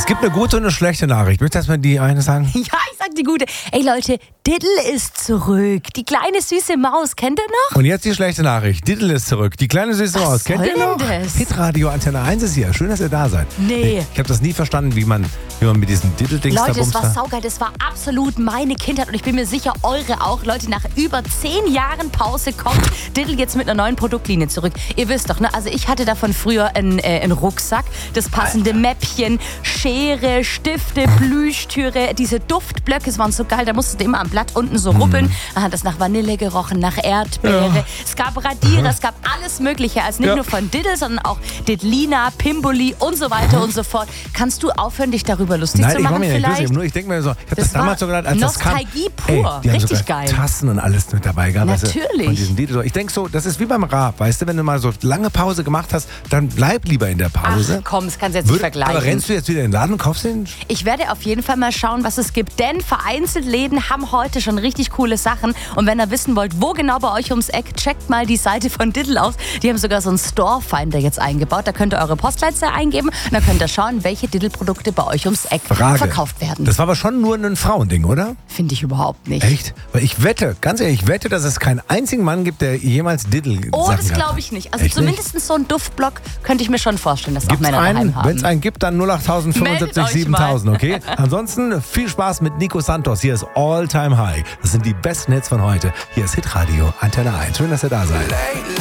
gibt eine gute und eine schlechte Nachricht. Möchtest du erstmal die eine sagen? Ja, ich sag die gute. Ey Leute, Diddle ist zurück. Die kleine süße Maus, kennt ihr noch? Und jetzt die schlechte Nachricht. Diddle ist zurück. Die kleine süße Maus. Kennt ihr noch? Das? Hitradio Antenne 1 ist hier. Schön, dass ihr da seid. Nee. Ich habe das nie verstanden, wie man mit diesen Diddle-Dings da Leute, es bumst. war saugeil. Das war absolut meine Kindheit und ich bin mir sicher, eure auch. Leute, nach über 10 Jahren Pause kommt Diddle jetzt mit einer neuen Produktlinie zurück. Ihr wisst doch, ne? Also ich hatte davon früher einen Rucksack, das passende Mäppchen, Schere, Stifte, Plüschtüre, diese Duftblöcke, es waren so geil, da musstest du immer am Blatt unten so rubbeln. Dann hat das nach Vanille gerochen, nach Erdbeere. Ja. Es gab Radierer, es gab alles Mögliche. Also nicht nur von Diddle, sondern auch Diddlina, Pimboli und so weiter und so fort. Kannst du aufhören, dich darüber lustig zu machen vielleicht? Ich denke mir so, ich habe das damals so gedacht, als das kam. Nostalgie pur, die haben richtig sogar geil. Tassen und alles mit dabei gehabt. Natürlich. Weißt du, von diesen Diddle. Ich denke so, das ist wie beim Rap, weißt du, wenn du mal so lange Pause gemacht hast, dann bleib lieber in der Pause. Ach komm, das kannst du jetzt nicht vergleichen. Aber rennst du jetzt wieder in den Laden und kaufst den? Ich werde auf jeden Fall mal schauen, was es gibt, denn vereinzelt Läden haben heute schon richtig coole Sachen. Und wenn ihr wissen wollt, wo genau bei euch ums Eck, checkt mal die Seite von Diddle aus. Die haben sogar so einen Store-Finder jetzt eingebaut. Da könnt ihr eure Postleitzahl eingeben und dann könnt ihr schauen, welche Diddle-Produkte bei euch ums Eck verkauft werden. Das war aber schon nur ein Frauending, oder? Finde ich überhaupt nicht. Echt? Weil ich wette, ganz ehrlich, ich wette, dass es keinen einzigen Mann gibt, der jemals Diddle Oh, das glaube ich nicht. Also Echt zumindest nicht? so ein Duftblock könnte ich mir schon vorstellen, dass auch Gibt's Männer daheim einen? haben. Wenn es einen gibt, dann 08000 Meldet 75 euch 7000, okay? Ansonsten viel Spaß mit Nico Santos. Hier ist All Time High. Das sind die besten Hits von heute. Hier ist Hitradio Antenne 1. Schön, dass ihr da seid.